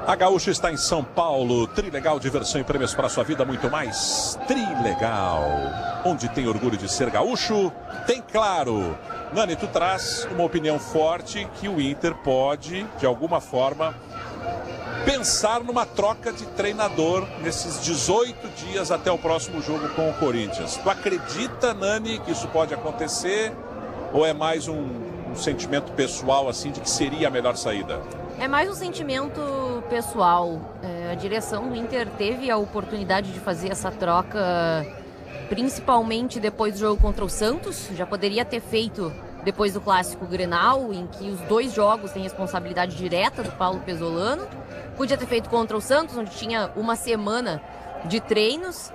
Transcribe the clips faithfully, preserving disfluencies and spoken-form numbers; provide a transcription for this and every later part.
A Gaúcha está em São Paulo. Trilegal, diversão e prêmios para a sua vida, muito mais. Trilegal. Onde tem orgulho de ser gaúcho, tem Claro. Nani, tu traz uma opinião forte que o Inter pode, de alguma forma, pensar numa troca de treinador nesses dezoito dias até o próximo jogo com o Corinthians. Tu acredita, Nani, que isso pode acontecer? Ou é mais um, um sentimento pessoal, assim, de que seria a melhor saída? É mais um sentimento pessoal. É, a direção do Inter teve a oportunidade de fazer essa troca, principalmente depois do jogo contra o Santos. Já poderia ter feito depois do Clássico Grenal, em que os dois jogos têm responsabilidade direta do Paulo Pesolano. Podia ter feito contra o Santos, onde tinha uma semana de treinos.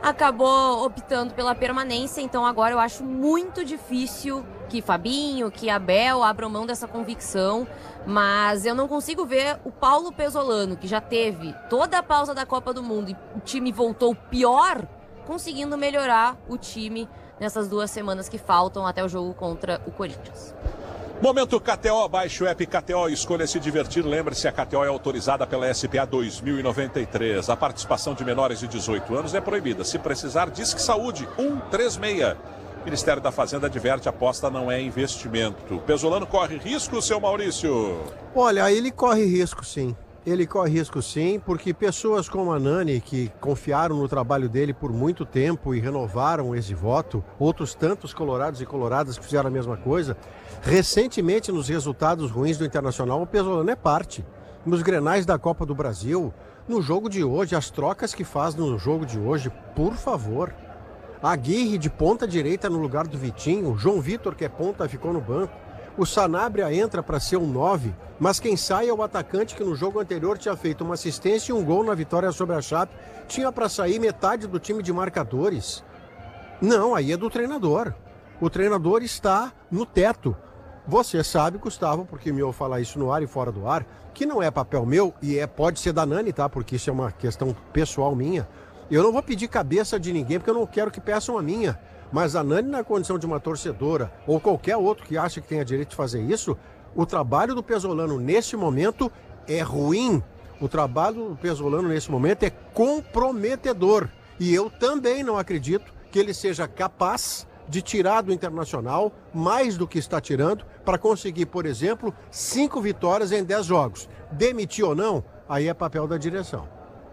Acabou optando pela permanência, então agora eu acho muito difícil que Fabinho, que Abel abram mão dessa convicção, mas eu não consigo ver o Paulo Pesolano, que já teve toda a pausa da Copa do Mundo e o time voltou pior, conseguindo melhorar o time nessas duas semanas que faltam até o jogo contra o Corinthians. Momento K T O, baixe o app K T O, escolha se divertir. Lembre-se, a K T O é autorizada pela S P A dois mil e noventa e três. A participação de menores de dezoito anos é proibida. Se precisar, Disque Saúde um três seis. Ministério da Fazenda adverte, aposta não é investimento. Pesolano corre risco, seu Maurício? Olha, ele corre risco, sim. Ele corre risco, sim, porque pessoas como a Nani, que confiaram no trabalho dele por muito tempo e renovaram esse voto, outros tantos colorados e coloradas que fizeram a mesma coisa, recentemente nos resultados ruins do Internacional, o Pesolano é parte. Nos grenais da Copa do Brasil, no jogo de hoje, as trocas que faz no jogo de hoje, por favor. A Aguirre de ponta direita no lugar do Vitinho, João Vitor, que é ponta, ficou no banco. O Sanabria entra para ser um nove, mas quem sai é o atacante que no jogo anterior tinha feito uma assistência e um gol na vitória sobre a Chape. Tinha para sair metade do time de marcadores. Não, aí é do treinador. O treinador está no teto. Você sabe, Gustavo, porque me ouve falar isso no ar e fora do ar, que não é papel meu e é, pode ser da Nani, tá? Porque isso é uma questão pessoal minha. Eu não vou pedir cabeça de ninguém porque eu não quero que peçam a minha. Mas a Nani, na condição de uma torcedora, ou qualquer outro que acha que tenha direito de fazer isso, o trabalho do Pesolano nesse momento é ruim. O trabalho do Pesolano nesse momento é comprometedor. E eu também não acredito que ele seja capaz de tirar do Internacional mais do que está tirando para conseguir, por exemplo, cinco vitórias em dez jogos. Demitir ou não, aí é papel da direção.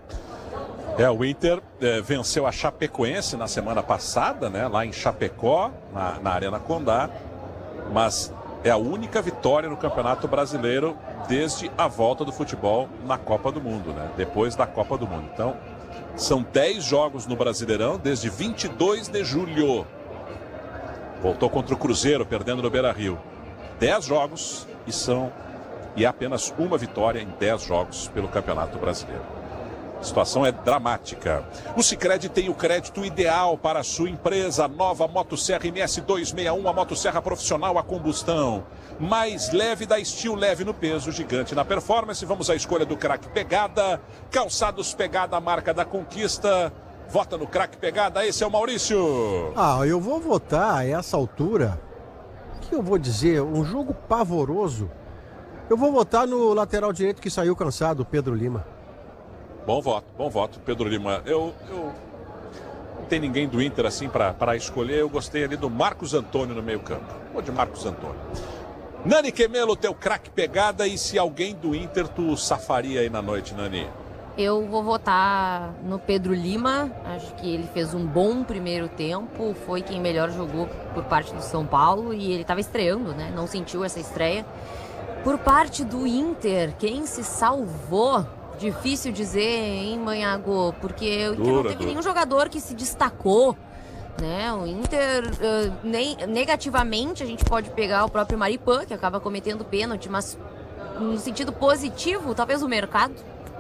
É, o Inter é, venceu a Chapecoense na semana passada, né, lá em Chapecó, na, na Arena Condá, mas é a única vitória no Campeonato Brasileiro desde a volta do futebol na Copa do Mundo, né, depois da Copa do Mundo. Então, são dez jogos no Brasileirão desde vinte e dois de julho. Voltou contra o Cruzeiro, perdendo no Beira-Rio. dez jogos e são e é apenas uma vitória em dez jogos pelo Campeonato Brasileiro. A situação é dramática. O Sicredi tem o crédito ideal para a sua empresa. A nova Motosserra M S duzentos e sessenta e um, a motosserra profissional a combustão. Mais leve da Steel, leve no peso, gigante na performance. Vamos à escolha do craque Pegada. Calçados Pegada, a marca da conquista. Vota no craque Pegada, esse é o Maurício. Ah, eu vou votar a essa altura. O que eu vou dizer? Um jogo pavoroso. Eu vou votar no lateral direito que saiu cansado, Pedro Lima. Bom voto, bom voto, Pedro Lima. Eu, eu não tem ninguém do Inter assim para escolher. Eu gostei ali do Marcos Antônio no meio campo. Vou de Marcos Antônio. Nani Quemelo, teu craque Pegada. E se alguém do Inter tu safaria aí na noite, Nani? Eu vou votar no Pedro Lima. Acho que ele fez um bom primeiro tempo. Foi quem melhor jogou por parte do São Paulo. E ele estava estreando, né? Não sentiu essa estreia. Por parte do Inter, quem se salvou... Difícil dizer, hein, Manhago? Porque o Inter não teve nenhum jogador que se destacou, né? O Inter, uh, nem, negativamente, a gente pode pegar o próprio Maripan, que acaba cometendo pênalti, mas no sentido positivo, talvez o mercado.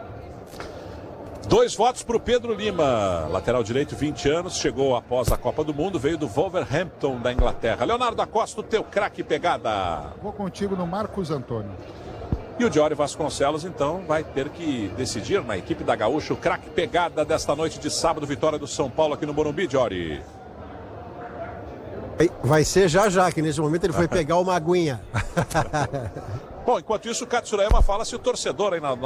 Dois votos para o Pedro Lima, lateral direito, vinte anos, chegou após a Copa do Mundo, veio do Wolverhampton da Inglaterra. Leonardo Acosta, o teu craque Pegada. Vou contigo no Marcos Antônio. E o Diori Vasconcelos, então, vai ter que decidir na equipe da Gaúcha o craque Pegada desta noite de sábado, vitória do São Paulo aqui no Morumbi, Diori. Vai ser já já, que nesse momento ele foi pegar uma aguinha. Bom, enquanto isso, o Katsurayama fala se o torcedor aí na